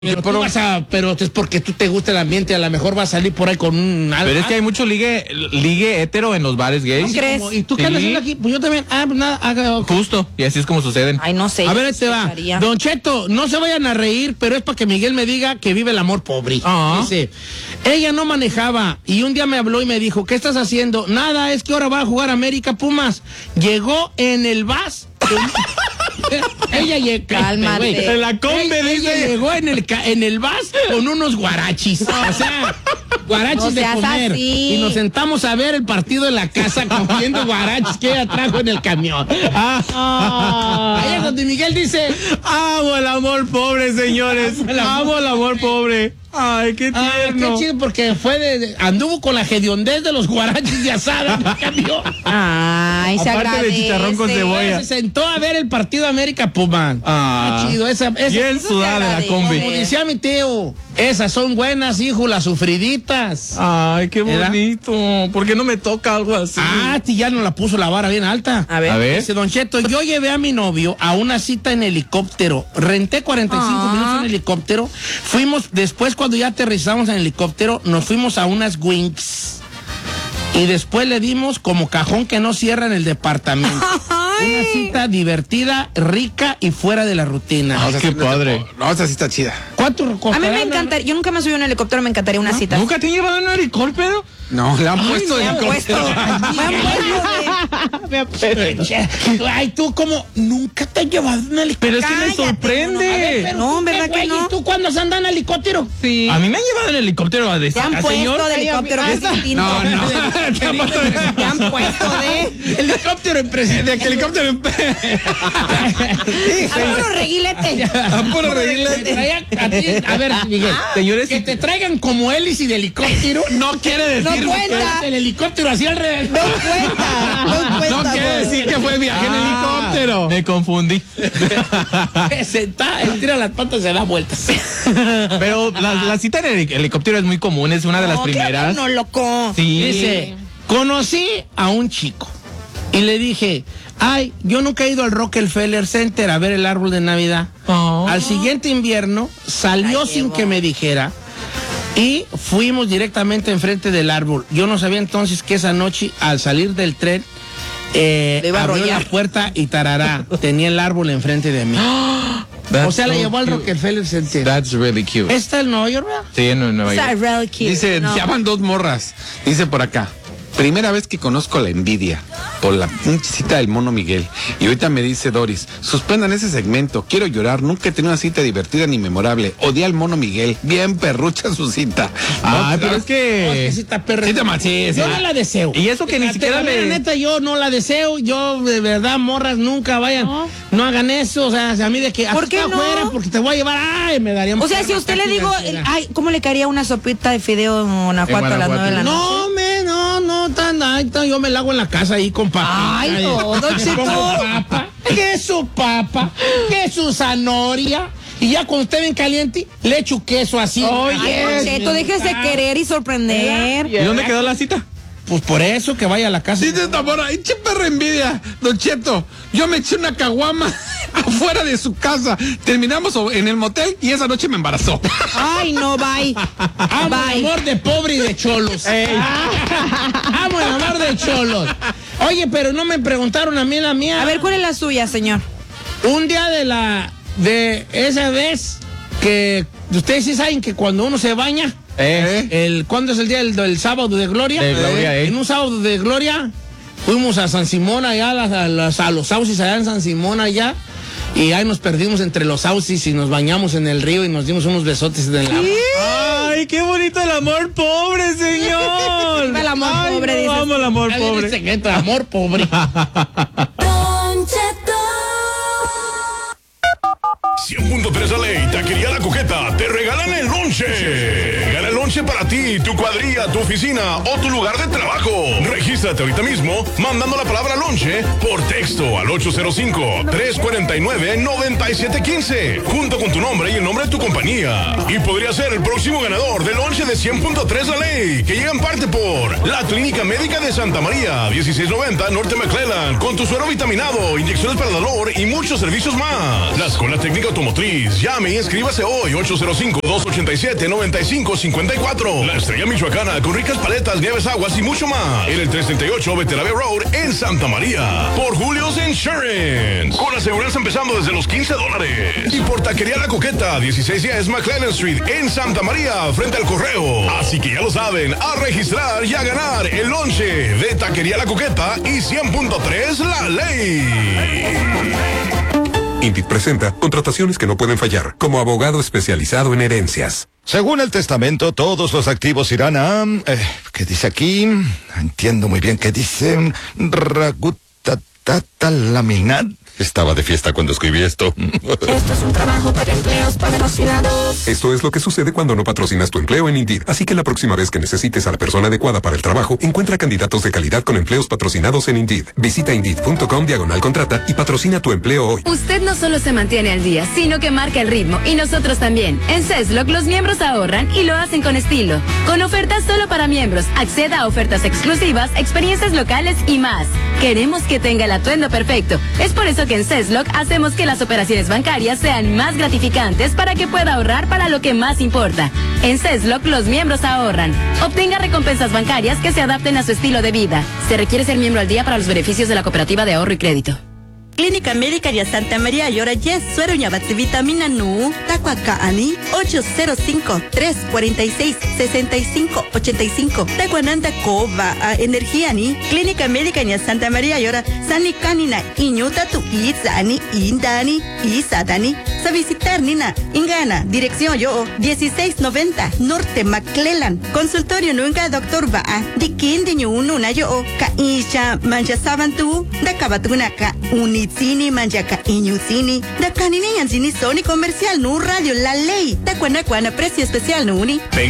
Pero es porque tú te gusta el ambiente, a lo mejor vas a salir por ahí con un... Pero es que hay mucho ligue hetero en los bares gays. ¿No crees? ¿Y tú qué andas haciendo aquí? Pues yo también, pues nada, okay. Justo, y así es como suceden. Ay, no sé. A ver, te va. Don Cheto, no se vayan a reír, pero es para que Miguel me diga que vive el amor pobre. Dice, ella no manejaba y un día me habló y me dijo, ¿qué estás haciendo? Nada, es que ahora va a jugar América Pumas. Llegó en el bus. Ella llegó, cálmate. En la combe, ella llegó en el bus con unos guarachis. O sea, guarachis no de comer. Así. Y nos sentamos a ver el partido en la casa comiendo guarachis que ella trajo en el camión. Ahí es donde Miguel dice: amo el amor pobre, señores. Amo el amor pobre. Ay, qué tierno. Qué chido, porque anduvo con la hediondez de los guarachis de asada en el camión. Ay, se aparte agradece. de chicharrón con cebolla. Se sentó a ver el partido de América Pumas. Chido, bien sudada de la combi. Como decía mi tío, esas son buenas, hijo, las sufriditas. Ay, qué bonito. ¿Por qué no me toca algo así? Ti ya no la puso la vara bien alta. A ver. Dice Don Cheto, yo llevé a mi novio a una cita en helicóptero. Renté 45 minutos en helicóptero. Fuimos después, cuando ya aterrizamos en helicóptero, nos fuimos a unas wings. Y después le dimos como cajón que no cierra en el departamento. Una cita divertida, rica y fuera de la rutina. Ay, qué padre. No, esa sí está chida. ¿Cuánto A mí me encantaría, yo nunca me subí a un helicóptero, me encantaría una cita. ¿Nunca te han llevado en un helicóptero? No, le han puesto de helicóptero. Ay, tú como nunca te has llevado en un helicóptero. Pero es que me sorprende. No, ¿verdad que no? ¿Y tú cuándo has andado en helicóptero? Sí. A mí me han llevado en helicóptero a ¿Te han puesto de helicóptero? No. ¿Te han puesto de helicóptero en presidente? De helicóptero en a puro reguilete. A puro reguilete. A ver, Miguel, señores, que te traigan como hélice de helicóptero no quiere decir no cuenta. El helicóptero así al revés. No cuenta. No quiere decir que fue viaje en helicóptero. Me confundí. Él tira las patas y se da vueltas. Pero la cita en el helicóptero es muy común, es una de las primeras. No, loco. Sí. Dice, conocí a un chico y le dije, ay, yo nunca he ido al Rockefeller Center a ver el árbol de Navidad. Al siguiente invierno salió sin que me dijera y fuimos directamente enfrente del árbol. Yo no sabía entonces que esa noche, al salir del tren, abrió la puerta y tarará, tenía el árbol enfrente de mí. O sea, la llevó al Rockefeller Center. That's really cute. ¿Está en Nueva York, verdad? Sí, en Nueva York. Really cute. Dice, llaman dos morras. Dice por acá. Primera vez que conozco la envidia por la cita del mono Miguel. Y ahorita me dice Doris, suspendan ese segmento, quiero llorar, nunca he tenido una cita divertida ni memorable. Odié al mono Miguel, bien perrucha su cita. Pero es que... cita perra. Sí, yo no la deseo. Y eso que ni siquiera la neta, yo no la deseo. Yo, de verdad, morras, nunca vayan. No hagan eso. O sea, a mí de que... ¿Por qué no? Afuera porque te voy a llevar... Ay, me daría... O sea, si a usted le digo... Ay, ¿cómo le caería una sopita de fideo en Guanajuato a las 9 de la noche? Yo me la hago en la casa ahí con papá. Ay, no, Don Cheto. Papa, que su papa, que su zanahoria. Y ya cuando esté bien caliente, le echo queso así. Oye, Don Cheto, déjese querer y sorprender. ¿Y dónde quedó la cita? Pues por eso que vaya a la casa. Dice esta morra, che perra envidia, Don Cheto. Yo me eché una caguama afuera de su casa. Terminamos en el motel y esa noche me embarazó. Ay, no, bye. Amo el amor de pobre y de cholos. Amo el amor de cholos. Oye, pero no me preguntaron a mí la mía. A ver, ¿cuál es la suya, señor? Un día de esa vez que ustedes sí saben que cuando uno se baña, ¿cuándo es el día del sábado de gloria? De gloria, En un sábado de gloria fuimos a San Simón allá, a los sauces allá en San Simón allá, y ahí nos perdimos entre los sauces y nos bañamos en el río y nos dimos unos besotes en el agua. ¡Ay, qué bonito el amor pobre, señor! El amor pobre, dices. Vamos, el amor Pobre. pobre. El secreto de amor pobre. 100.3 La Ley, Taquería La Coqueta, te regalan el lonche. Gana el lonche para para ti, tu cuadrilla, tu oficina o tu lugar de trabajo. Regístrate ahorita mismo mandando la palabra lonche por texto al 805-349-9715 junto con tu nombre y el nombre de tu compañía. Y podría ser el próximo ganador del lonche de 100.3 La Ley, que llega en parte por la Clínica Médica de Santa María, 1690 Norte McClellan, con tu suero vitaminado, inyecciones para el dolor y muchos servicios más. La Escuela Técnica Automotriz. Llame y inscríbase hoy, 805-287-9554. La Estrella Michoacana, con ricas paletas, nieves, aguas y mucho más. En el 338 Veterave Road en Santa María. Por Julio's Insurance, con aseguranza empezando desde los $15. Y por Taquería La Coqueta, 1610 McClellan Street en Santa María, frente al correo. Así que ya lo saben, a registrar y a ganar el lonche de Taquería La Coqueta y 100.3 La Ley. INDIT presenta contrataciones que no pueden fallar, como abogado especializado en herencias. Según el testamento, todos los activos irán a... ¿qué dice aquí? Entiendo muy bien qué dice. Laminar. Estaba de fiesta cuando escribí esto. Esto es un trabajo para empleos patrocinados. Esto es lo que sucede cuando no patrocinas tu empleo en Indeed. Así que la próxima vez que necesites a la persona adecuada para el trabajo, encuentra candidatos de calidad con empleos patrocinados en Indeed. Visita Indeed.com/contrata y patrocina tu empleo hoy. Usted no solo se mantiene al día, sino que marca el ritmo. Y nosotros también. En CESLOC los miembros ahorran y lo hacen con estilo. Con ofertas solo para miembros. Acceda a ofertas exclusivas, experiencias locales y más. Queremos que tenga el atuendo perfecto. Es por eso que en CESLOC hacemos que las operaciones bancarias sean más gratificantes para que pueda ahorrar para lo que más importa. En CESLOC los miembros ahorran. Obtenga recompensas bancarias que se adapten a su estilo de vida. Se requiere ser miembro al día para los beneficios de la Cooperativa de Ahorro y Crédito. Clínica Médica de Santa María y ahora yes, suero ñabatsi vitamina nu, tacuacaani, 805-346-6585, tacuananda cova, energía ni, Clínica Médica de Santa María y ahora sani canina, iñuta tu izani, indani, isadani, sa visitar nina, ingana, dirección yo, 1690, Norte McClellan, consultorio nunca doctor va, dikin de una yo, ka isha, mancha sabantu, da cabatuna ka Unitsini manjaka iñucini, da canini yanzini Sony comercial nu radio La Ley, da cuana precio especial nuni.